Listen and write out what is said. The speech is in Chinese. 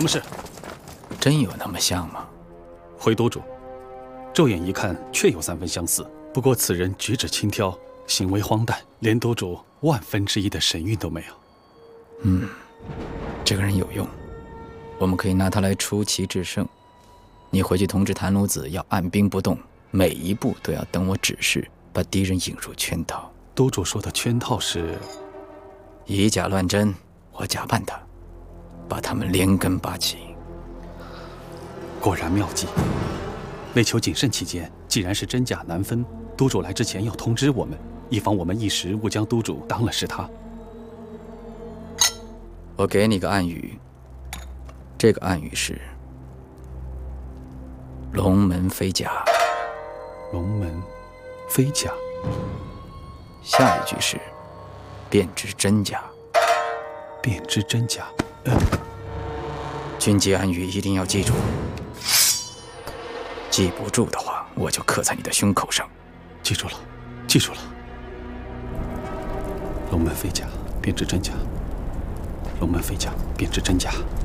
么事？ 真有那么像吗？ 回督主，骤眼一看，确有3分相似。不过此人举止轻佻，行为荒诞，连督主1/1000的神韵都没有。 这个人有用，我们可以拿他来出奇制胜。你回去通知谭奴子，要按兵不动，每一步都要等我指示，把敌人引入圈套。 督主说的圈套是以假乱真，我假扮他，把他们连根拔起。 果然妙计。为求谨慎起见，既然是真假难分，督主来之前要通知我们，以防我们一时误将督主当了是他。 我给你个暗语，这个暗语是龙门飞甲。 龙门飞甲。 下一句是便知真假。 便知真假。 军机暗语一定要记住，记不住的话，我就刻在你的胸口上。 记住了，记住了。龙门飞甲，便知真假。龙门飞甲，便知真假。